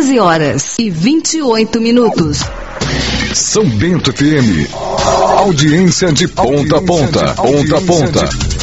13h28. São Bento FM. Audiência de ponta a ponta. Ponta a ponta.